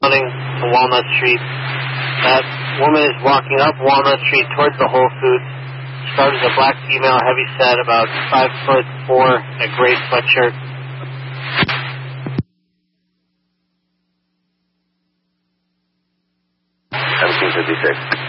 to Walnut Street. That woman is walking up Walnut Street towards the Whole Foods. Started a black female, heavy set, about 5'4", in a gray sweatshirt. 1756.